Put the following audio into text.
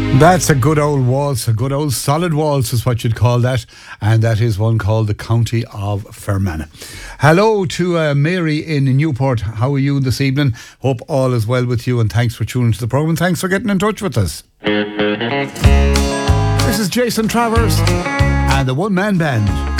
That's a good old waltz, a good old solid waltz is what you'd call that, and that is one called the County of Fermanagh. Hello to Mary in Newport. How are you this evening? Hope all is well with you, and thanks for tuning to the programme. Thanks for getting in touch with us. This is Jason Travers and the One Man Band.